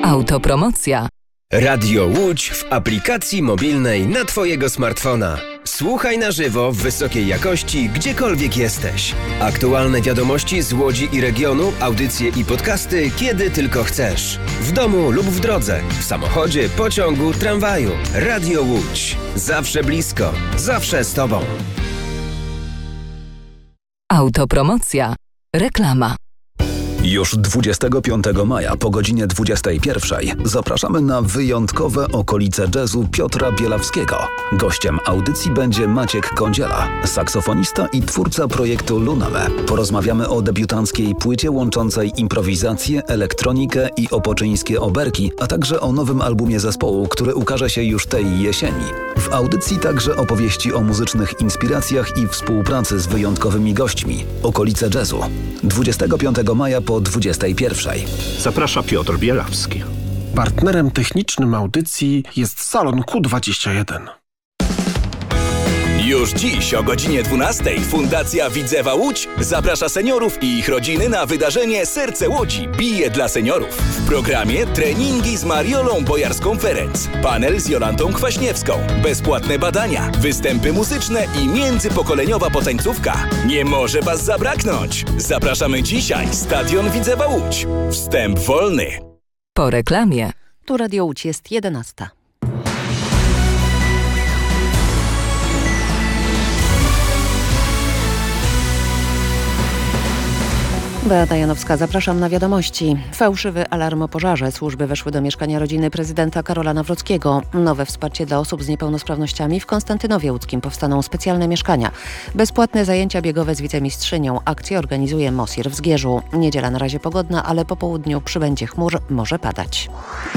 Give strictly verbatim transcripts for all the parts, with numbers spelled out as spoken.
Autopromocja. Radio Łódź w aplikacji mobilnej na Twojego smartfona. Słuchaj na żywo w wysokiej jakości, gdziekolwiek jesteś. Aktualne wiadomości z Łodzi i regionu, audycje i podcasty, kiedy tylko chcesz. W domu lub w drodze, w samochodzie, pociągu, tramwaju. Radio Łódź. Zawsze blisko, zawsze z Tobą. Autopromocja. Reklama. Już dwudziestego piątego maja po godzinie dwudziestej pierwszej zapraszamy na wyjątkowe okolice jazzu Piotra Bielawskiego. Gościem audycji będzie Maciek Kądziela, saksofonista i twórca projektu Luname. Porozmawiamy o debiutanckiej płycie łączącej improwizację, elektronikę i opoczyńskie oberki, a także o nowym albumie zespołu, który ukaże się już tej jesieni. W audycji także opowieści o muzycznych inspiracjach i współpracy z wyjątkowymi gośćmi. Okolice jazzu. dwudziestego piątego maja po dwudziestej pierwszej. Zaprasza Piotr Bielawski. Partnerem technicznym audycji jest Salon Q dwadzieścia jeden. Już dziś o godzinie dwunastej Fundacja Widzewa Łódź zaprasza seniorów i ich rodziny na wydarzenie Serce Łodzi bije dla seniorów. W programie treningi z Mariolą Bojarską-Ferenc, panel z Jolantą Kwaśniewską, bezpłatne badania, występy muzyczne i międzypokoleniowa potańcówka. Nie może Was zabraknąć! Zapraszamy dzisiaj, Stadion Widzewa Łódź. Wstęp wolny. Po reklamie. Tu Radio Łódź, jest jedenasta. Beata Janowska, zapraszam na wiadomości. Fałszywy alarm o pożarze. Służby weszły do mieszkania rodziny prezydenta Karola Nawrockiego. Nowe wsparcie dla osób z niepełnosprawnościami. W Konstantynowie Łódzkim powstaną specjalne mieszkania. Bezpłatne zajęcia biegowe z wicemistrzynią. Akcję organizuje Mosir w Zgierzu. Niedziela na razie pogodna, ale po południu przybędzie chmur, może padać.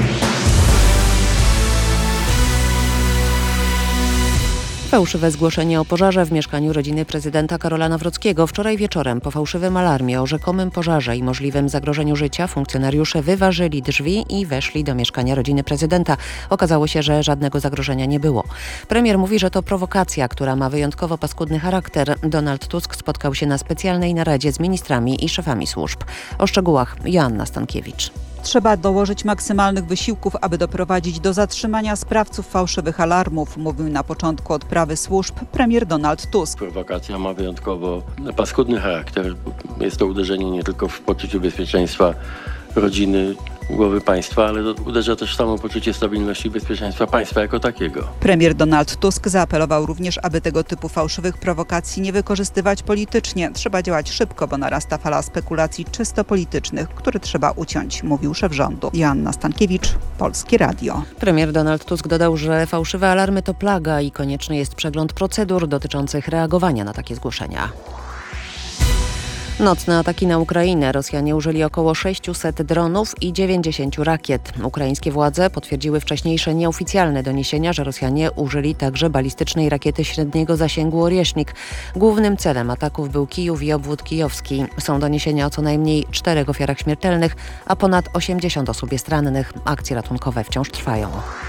Fałszywe zgłoszenie o pożarze w mieszkaniu rodziny prezydenta Karola Nawrockiego. Wczoraj wieczorem po fałszywym alarmie o rzekomym pożarze i możliwym zagrożeniu życia funkcjonariusze wyważyli drzwi i weszli do mieszkania rodziny prezydenta. Okazało się, że żadnego zagrożenia nie było. Premier mówi, że to prowokacja, która ma wyjątkowo paskudny charakter. Donald Tusk spotkał się na specjalnej naradzie z ministrami i szefami służb. O szczegółach Joanna Stankiewicz. Trzeba dołożyć maksymalnych wysiłków, aby doprowadzić do zatrzymania sprawców fałszywych alarmów, mówił na początku odprawy służb premier Donald Tusk. Prowokacja ma wyjątkowo paskudny charakter. Jest to uderzenie nie tylko w poczucie bezpieczeństwa rodziny, głowy państwa, ale uderza też w samo poczucie stabilności i bezpieczeństwa państwa jako takiego. Premier Donald Tusk zaapelował również, aby tego typu fałszywych prowokacji nie wykorzystywać politycznie. Trzeba działać szybko, bo narasta fala spekulacji czysto politycznych, które trzeba uciąć, mówił szef rządu. Joanna Stankiewicz, Polskie Radio. Premier Donald Tusk dodał, że fałszywe alarmy to plaga i konieczny jest przegląd procedur dotyczących reagowania na takie zgłoszenia. Nocne ataki na Ukrainę. Rosjanie użyli około sześciuset dronów i dziewięćdziesięciu rakiet. Ukraińskie władze potwierdziły wcześniejsze nieoficjalne doniesienia, że Rosjanie użyli także balistycznej rakiety średniego zasięgu Orieśnik. Głównym celem ataków był Kijów i obwód kijowski. Są doniesienia o co najmniej czterech ofiarach śmiertelnych, a ponad osiemdziesiąt osób jest rannych. Akcje ratunkowe wciąż trwają.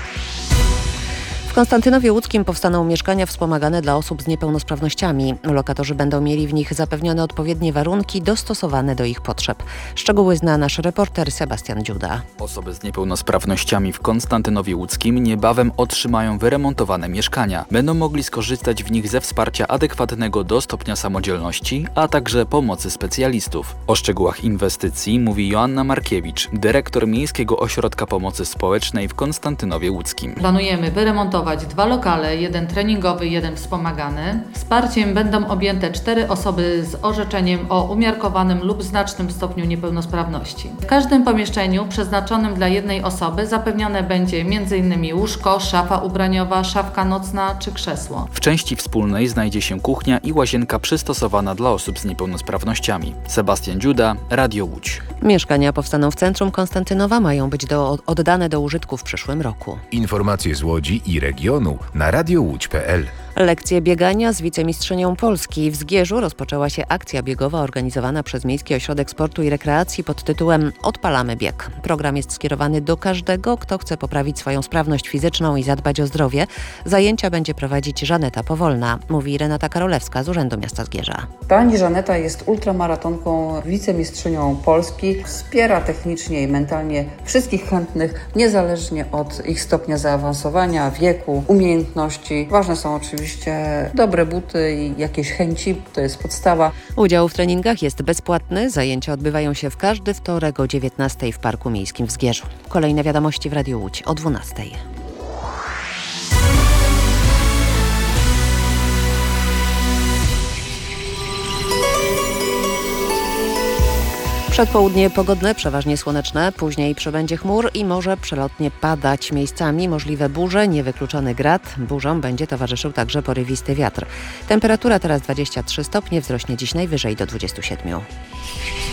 W Konstantynowie Łódzkim powstaną mieszkania wspomagane dla osób z niepełnosprawnościami. Lokatorzy będą mieli w nich zapewnione odpowiednie warunki dostosowane do ich potrzeb. Szczegóły zna nasz reporter Sebastian Dziuda. Osoby z niepełnosprawnościami w Konstantynowie Łódzkim niebawem otrzymają wyremontowane mieszkania. Będą mogli skorzystać w nich ze wsparcia adekwatnego do stopnia samodzielności, a także pomocy specjalistów. O szczegółach inwestycji mówi Joanna Markiewicz, dyrektor Miejskiego Ośrodka Pomocy Społecznej w Konstantynowie Łódzkim. Planujemy wyremontować dwa lokale, jeden treningowy, jeden wspomagany. Wsparciem będą objęte cztery osoby z orzeczeniem o umiarkowanym lub znacznym stopniu niepełnosprawności. W każdym pomieszczeniu przeznaczonym dla jednej osoby zapewnione będzie między innymi łóżko, szafa ubraniowa, szafka nocna czy krzesło. W części wspólnej znajdzie się kuchnia i łazienka przystosowana dla osób z niepełnosprawnościami. Sebastian Dziuda, Radio Łódź. Mieszkania powstaną w centrum Konstantynowa, mają być do, oddane do użytku w przyszłym roku. Informacje z Łodzi i regionu regionu na radio łódź kropka p l. Lekcje biegania z wicemistrzynią Polski. W Zgierzu rozpoczęła się akcja biegowa organizowana przez Miejski Ośrodek Sportu i Rekreacji pod tytułem Odpalamy bieg. Program jest skierowany do każdego, kto chce poprawić swoją sprawność fizyczną i zadbać o zdrowie. Zajęcia będzie prowadzić Żaneta Powolna, mówi Renata Karolewska z Urzędu Miasta Zgierza. Pani Żaneta jest ultramaratonką, wicemistrzynią Polski. Wspiera technicznie i mentalnie wszystkich chętnych, niezależnie od ich stopnia zaawansowania, wieku, umiejętności. Ważne są oczywiście dobre buty i jakieś chęci, to jest podstawa. Udział w treningach jest bezpłatny. Zajęcia odbywają się w każdy wtorek o dziewiętnastej w Parku Miejskim w Zgierzu. Kolejne wiadomości w Radiu Łódź o dwunastej. Przedpołudnie pogodne, przeważnie słoneczne, później przybędzie chmur i może przelotnie padać. Miejscami możliwe burze, niewykluczony grad. Burzom będzie towarzyszył także porywisty wiatr. Temperatura teraz dwadzieścia trzy stopnie, wzrośnie dziś najwyżej do dwudziestu siedmiu.